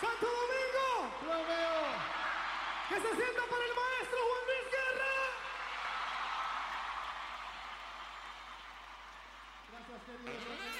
Santo Domingo. Romeo. Que se sienta para el maestro Juan Luis Guerra. Gracias, queridos.